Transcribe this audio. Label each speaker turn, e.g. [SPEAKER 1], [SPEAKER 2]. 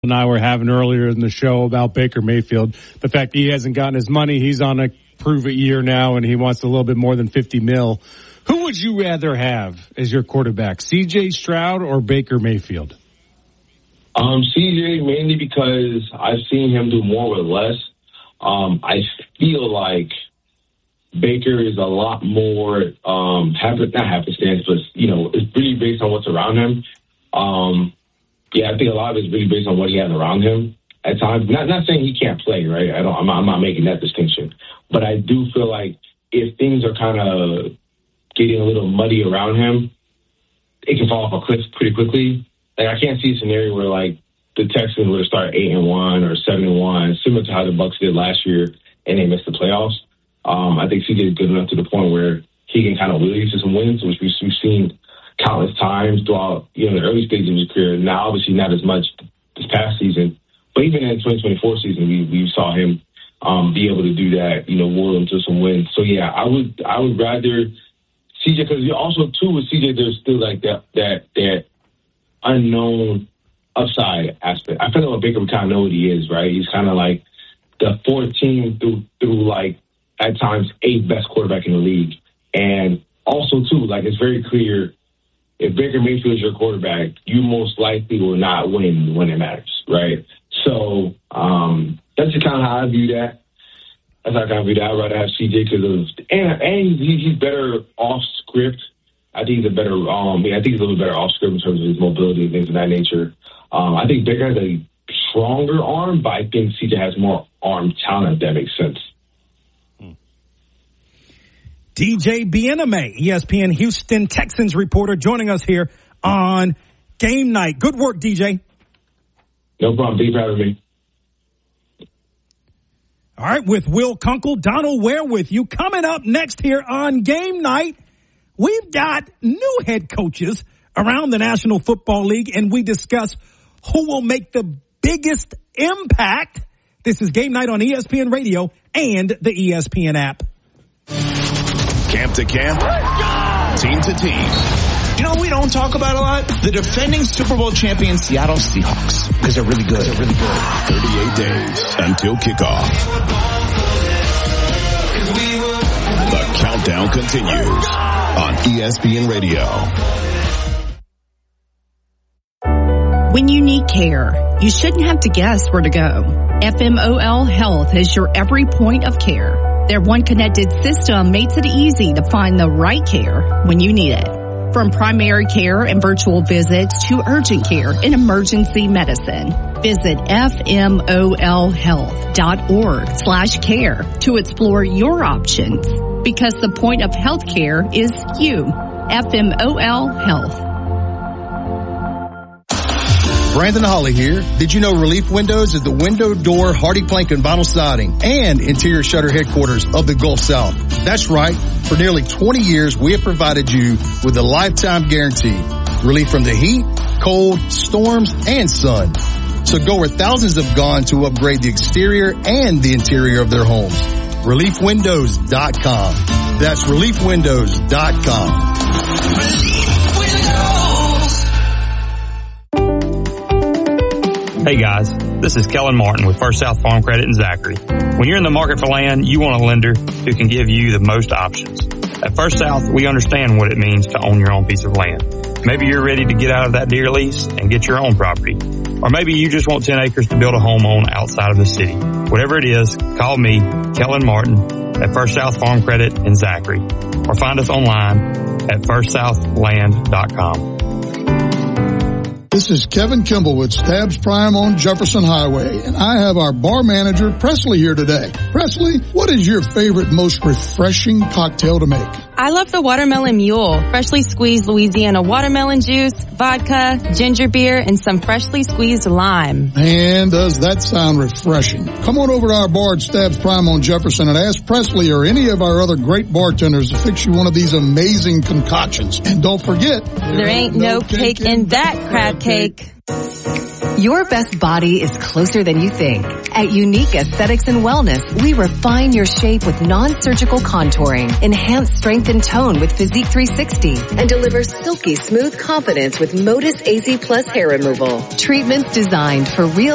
[SPEAKER 1] and I were having earlier in the show about Baker Mayfield. The fact that he hasn't gotten his money, he's on a prove-it year now, and he wants a little bit more than $50 million. Who would you rather have as your quarterback, C.J. Stroud or Baker Mayfield?
[SPEAKER 2] C.J. mainly because I've seen him do more with less. I feel like Baker is a lot more not happenstance, but it's really based on what's around him. I think a lot of it is really based on what he has around him at times. Not saying he can't play, right? I'm not making that distinction, but I do feel like if things are kind of getting a little muddy around him, it can fall off a cliff pretty quickly. Like, I can't see a scenario where, like, the Texans would start 8-1 or 7-1, similar to how the Bucs did last year, and they missed the playoffs. I think CJ is good enough to the point where he can kind of lead to some wins, which we've seen countless times throughout, the early stages of his career. Now, obviously, not as much this past season, but even in the 2024 season, we saw him be able to do that, will him to some wins. So, yeah, I would rather CJ, because also, too, with CJ, there's still, like, that unknown upside aspect. I feel like Baker would kind of know what he is, right? He's kind of like the 14th through like, at times, 8th best quarterback in the league. And also, too, like, it's very clear, if Baker Mayfield is your quarterback, you most likely will not win when it matters, right? So that's just kind of how I view that. That's how I kind of view that. I'd rather have CJ because of, and he's better off script. I think he's a little better off script in terms of his mobility and things of that nature. I think Baker has a stronger arm, but I think CJ has more arm talent, if that makes sense.
[SPEAKER 3] DJ Bieneme, ESPN Houston Texans reporter, joining us here on Game Night. Good work, DJ.
[SPEAKER 2] No problem. Thanks for having me.
[SPEAKER 3] All right, with Will Kunkel, Donald Ware with you. Coming up next here on Game Night, we've got new head coaches around the National Football League, and we discuss who will make the biggest impact. This is Game Night on ESPN Radio and the ESPN app.
[SPEAKER 4] Camp to camp, team to team.
[SPEAKER 5] We don't talk about a lot? The defending Super Bowl champion Seattle Seahawks. Because they're really good.
[SPEAKER 4] 38 days until kickoff. The countdown continues on ESPN Radio.
[SPEAKER 6] When you need care, you shouldn't have to guess where to go. FMOL Health is your every point of care. Their one connected system makes it easy to find the right care when you need it. From primary care and virtual visits to urgent care and emergency medicine. Visit FMOLhealth.org/care to explore your options. Because the point of healthcare is you. FMOL Health.
[SPEAKER 7] Brandon Holly here. Did you know Relief Windows is the window, door, hardy plank, and vinyl siding and interior shutter headquarters of the Gulf South? That's right. For nearly 20 years, we have provided you with a lifetime guarantee. Relief from the heat, cold, storms, and sun. So go where thousands have gone to upgrade the exterior and the interior of their homes. ReliefWindows.com. That's ReliefWindows.com.
[SPEAKER 8] Hey guys, this is Kellen Martin with First South Farm Credit in Zachary. When you're in the market for land, you want a lender who can give you the most options. At First South, we understand what it means to own your own piece of land. Maybe you're ready to get out of that deer lease and get your own property. Or maybe you just want 10 acres to build a home on outside of the city. Whatever it is, call me, Kellen Martin, at First South Farm Credit in Zachary. Or find us online at firstsouthland.com.
[SPEAKER 9] This is Kevin Kimball with Stabs Prime on Jefferson Highway, and I have our bar manager, Presley, here today. Presley, what is your favorite, most refreshing cocktail to make?
[SPEAKER 10] I love the Watermelon Mule. Freshly squeezed Louisiana watermelon juice, vodka, ginger beer, and some freshly squeezed lime.
[SPEAKER 9] And does that sound refreshing? Come on over to our bar at Stabs Prime on Jefferson and ask Presley or any of our other great bartenders to fix you one of these amazing concoctions. And don't forget,
[SPEAKER 10] there ain't no cake in that crab cake.
[SPEAKER 11] Your best body is closer than you think. At Unique Aesthetics and Wellness, we refine your shape with non-surgical contouring, enhance strength and tone with Physique 360, and deliver silky smooth confidence with Modus AZ Plus hair removal. Treatments designed for real